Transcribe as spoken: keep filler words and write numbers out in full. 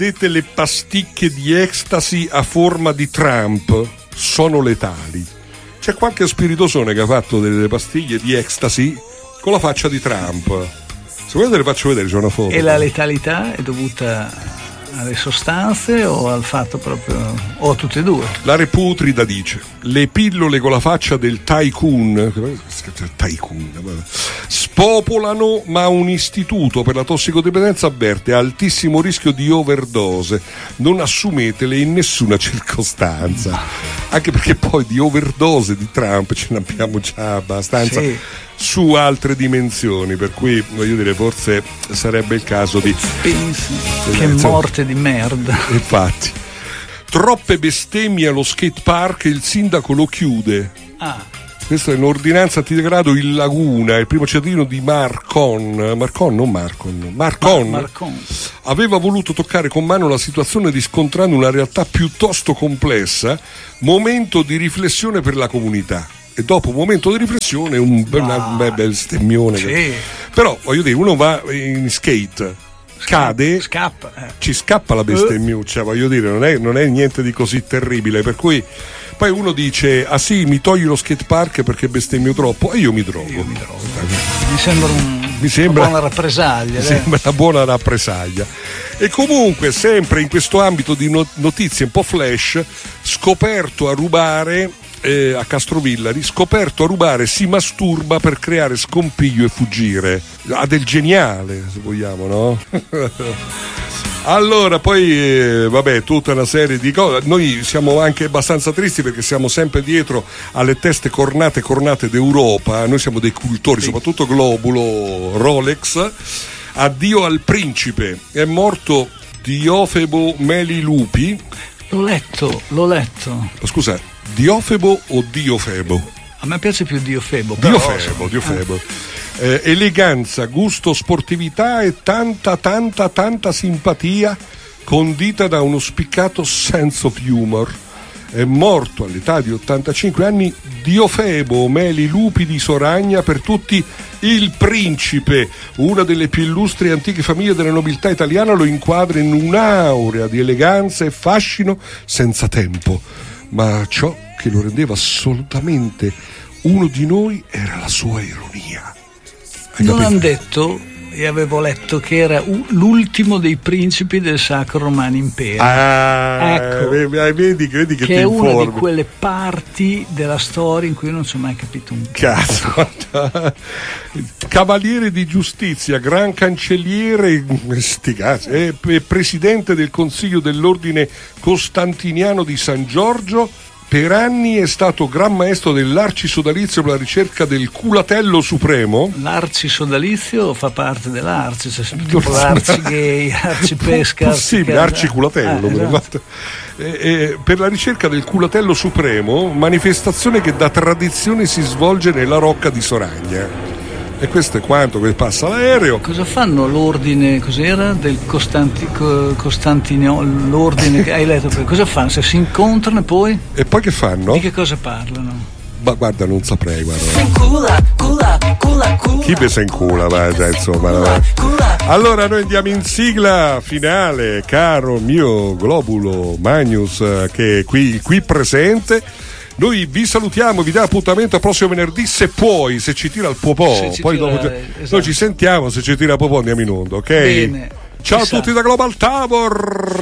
Dette le pasticche di ecstasy a forma di Trump sono letali. C'è qualche spiritosone che ha fatto delle pastiglie di ecstasy con la faccia di Trump. Se volete le faccio vedere, c'è una foto. E la letalità è dovuta alle sostanze o al fatto proprio, o a tutte e due? La Reputrida dice: le pillole con la faccia del tycoon, tycoon spopolano, ma un istituto per la tossicodipendenza avverte altissimo rischio di overdose, non assumetele in nessuna circostanza. Anche perché poi di overdose di Trump ce ne abbiamo già abbastanza, sì, su altre dimensioni, per cui voglio dire, forse sarebbe il caso di pensi che morte di merda. Infatti, troppe bestemmie allo skate park, il sindaco lo chiude. Ah. Questa è un'ordinanza antidegrado in Laguna, il primo cittadino di Marcon, Marcon, non Marcon, Marcon, Mar- Marcon, aveva voluto toccare con mano la situazione riscontrando una realtà piuttosto complessa, momento di riflessione per la comunità. E dopo un momento di riflessione un bel, ah, bel, bel stemmione. Sì. Che... Però voglio dire, uno va in skate, cade, scappa, eh. ci scappa la bestemmiuccia, voglio dire, non è, non è niente di così terribile, per cui poi uno dice: ah sì, mi togli lo skate park perché bestemmio troppo, e io mi drogo. Io mi, drogo. mi sembra, un, mi sembra una buona rappresaglia. Mi sembra una buona rappresaglia. E comunque, sempre in questo ambito di notizie un po' flash, scoperto a rubare eh, a Castrovillari, scoperto a rubare, si masturba per creare scompiglio e fuggire. Ha del geniale, se vogliamo, no? Allora, poi eh, vabbè, tutta una serie di cose. Noi siamo anche abbastanza tristi perché siamo sempre dietro alle teste cornate cornate d'Europa. Noi siamo dei cultori, sì, soprattutto Globulo, Rolex. Addio al principe. È morto Diofebo Melilupi. L'ho letto, l'ho letto. Scusa, Diofebo o Diofebo? A me piace più Diofebo. Diofebo, Diofebo. Eh, eleganza, gusto, sportività e tanta, tanta, tanta simpatia condita da uno spiccato sense of humor. È morto all'età di ottantacinque anni Diofebo Melilupi di Soragna, per tutti il principe, una delle più illustri e antiche famiglie della nobiltà italiana. Lo inquadra in un'aurea di eleganza e fascino senza tempo, ma ciò che lo rendeva assolutamente uno di noi era la sua ironia. Hai non capito? hanno detto, e avevo letto, che era l'ultimo dei principi del Sacro Romano Impero. Ah, ecco, vedi, credi che, che ti è informi. una di quelle parti della storia in cui io non ci ho mai capito un cazzo. Cavaliere di giustizia, gran cancelliere, sti cazzi, è presidente del Consiglio dell'Ordine Costantiniano di San Giorgio. Per anni è stato gran maestro dell'arcisodalizio per la ricerca del culatello supremo. L'arcisodalizio fa parte dell'arci, cioè tipo l'arci gay, arci pesca. Possibile, arci culatello. Ah, esatto. e, e, per la ricerca del culatello supremo, manifestazione che da tradizione si svolge nella Rocca di Soragna. E questo è quanto che passa l'aereo. Cosa fanno l'ordine, cos'era? Del Costanti, Costantino, l'ordine che hai letto? Cosa fanno? Se si incontrano e poi? E poi che fanno? Di che cosa parlano? Ma guarda, non saprei, guarda. Chi pesa in cula, va, già, insomma. Va. Allora noi andiamo in sigla finale, caro mio Globulo Magnus, che è qui, qui presente. Noi vi salutiamo, vi diamo appuntamento al prossimo venerdì, se puoi, se ci tira il popò. Poi tira, dopo esatto. Noi ci sentiamo, se ci tira il popò andiamo in onda, ok? Bene. Ciao a tutti da Global Tower.